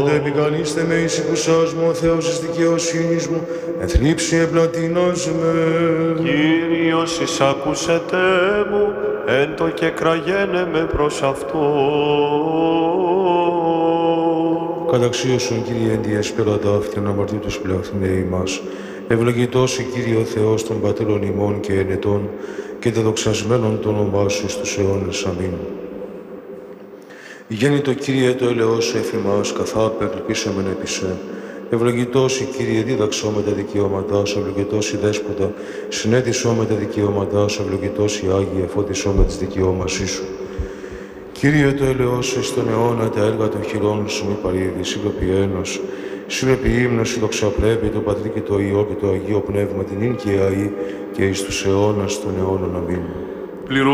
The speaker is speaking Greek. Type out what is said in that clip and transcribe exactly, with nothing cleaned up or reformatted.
Πρόσθετο επικαλείστε με εις οικουσάς μου, ο Θεός της δικαιοσύνης μου, εθλίψη επλατείνας με. Κύριος εισάκουσετε μου, εν το και κραγένε με προς αυτό. Καταξίωσον, Κύριε, εν διές πελατά αυτήν αμαρτήτους πλαχθήνε ημάς. Ευλογητός η Κύριε ο Θεός των πατέρων ημών και ενετών και δεδοξασμένων το όνομά σου εις τους αιώνες. Αμήν. Γέννητο Κύριε το ελεός σου εφημάς, καθάπε ελπίσαμεν επί σε. Ευλογητός η Κύριε δίδαξό με τα δικαιώματά σου, ευλογητός η Δέσποτα, συνέτησό με τα δικαιώματά σου, ευλογητός η Άγιε, φώτισό με τις δικαιώμασή σου. Κύριε το ελεός σου εις τον αιώνα, τα έργα των χειρών σου μη παρήδη, συλλοποιένος, συλλοποιήμνος, συλλοξαπρέπει το Πατρί και το Υιό και το Αγίο Πνεύμα, την ίν και αή και εις τους αιώνας των αιώνων. Αμήν.